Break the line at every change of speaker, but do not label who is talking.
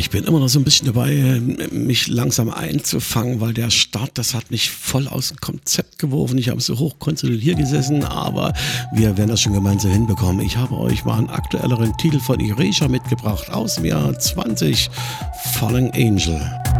Ich bin immer noch so ein bisschen dabei, mich langsam einzufangen, weil der Start, das hat mich voll aus dem Konzept geworfen. Ich habe so hoch konsolidiert gesessen, aber wir werden das schon gemeinsam hinbekommen. Ich habe euch mal einen aktuelleren Titel von Erasure mitgebracht aus dem Jahr 20, Falling Angel.